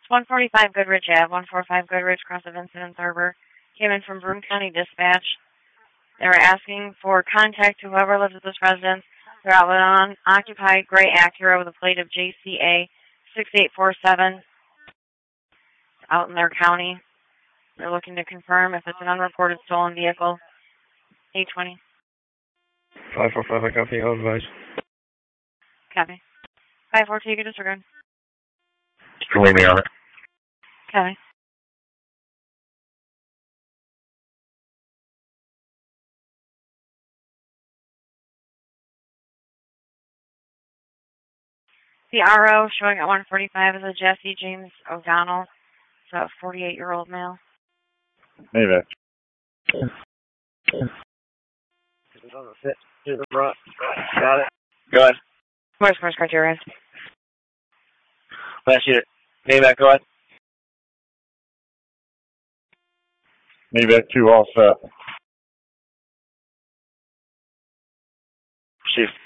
It's 145 Goodrich Ave, 145 Goodrich, cross of Incident Harbor. Came in from Broome County Dispatch. They were asking for contact to whoever lives at this residence. They're out with an unoccupied gray Acura with a plate of JCA 6847 out in their county. They're looking to confirm if it's an unreported stolen vehicle. 820. 545, I copy, I'll advise. Copy. 5-4, take a disregard. You can leave me on it. Copy. The RO showing at 145 is a Jesse James O'Donnell. It's a 48-year-old male. Maybe. It doesn't fit through the front. Got it. Go ahead. Where's criteria? Last unit. Maybach, go ahead. Maybach 2 all set. Chief.